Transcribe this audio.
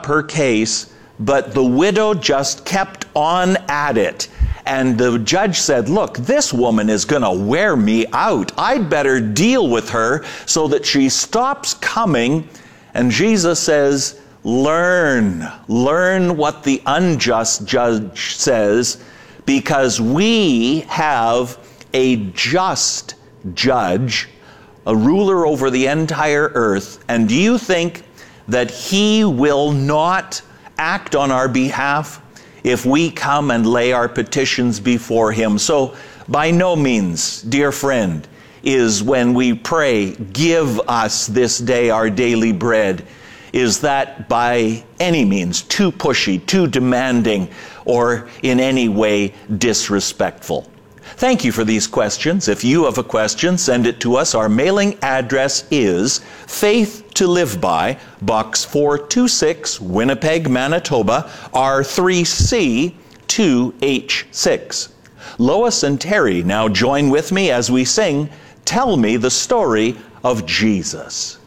up her case, but the widow just kept on at it. And the judge said, look, this woman is going to wear me out. I'd better deal with her so that she stops coming. And Jesus says, learn what the unjust judge says, because we have a just judge, a ruler over the entire earth. And do you think that he will not act on our behalf if we come and lay our petitions before him? So by no means, dear friend, is when we pray, give us this day our daily bread, is that by any means too pushy, too demanding, or in any way disrespectful. Thank you for these questions. If you have a question, send it to us. Our mailing address is Faith to Live By, Box 426, Winnipeg, Manitoba, R3C 2H6. Lois and Terry now join with me as we sing, Tell Me the Story of Jesus.